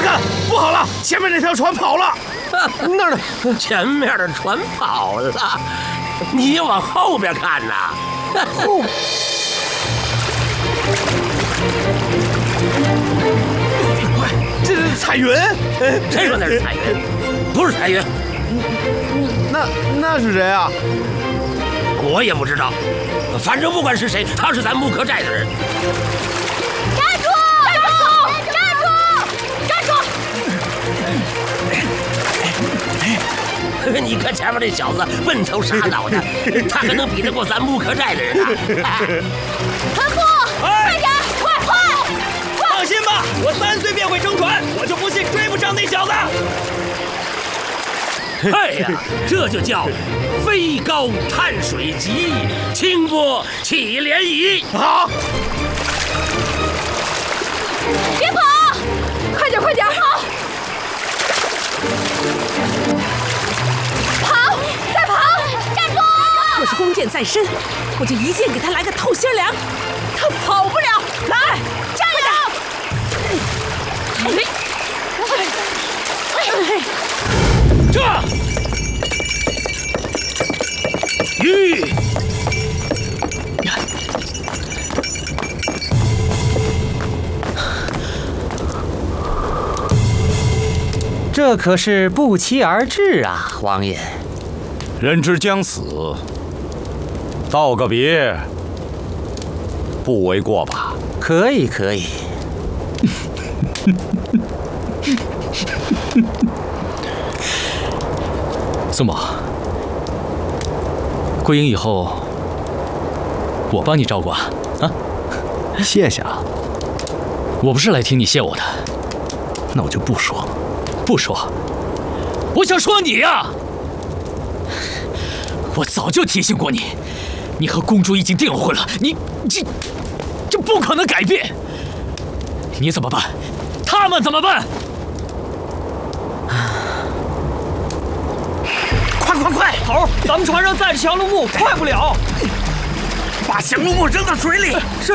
看，不好了，前面那条船跑了。那儿呢？ 前面的船跑了，你往后边看呐。 后。快，这是彩云。 谁说那是彩云？不是彩云。 那是谁啊？ 我也不知道，反正不管是谁，他是咱木刻寨的人。 站住！站住！站住！ 你看前面那小子笨头傻脑的，他可能比得过咱木刻寨的人啊！ 船夫，快点，快！ 放心吧，我3岁便会撑船，我就不信追不上那小子。 哎呀，这就叫飞高探水急，清波起涟漪。 好， 别跑，快点，跑，再跑，站住！ 若是弓箭在身，我就一箭给他来个透心凉，他跑不了。来， 站住！ 这鱼， 这可是不期而至啊，王爷。 人之将死，道个别，不为过吧？ 可以。 宋某，归营以后，我帮你照顾啊！ 谢谢啊。 我不是来听你谢我的， 那我就不说。 不说，我想说你呀！我早就提醒过你，你和公主已经订了婚了，这不可能改变。你怎么办？他们怎么办？ 快！头，咱们船上载着降龙木，快不了。 把降龙木扔到水里。 是。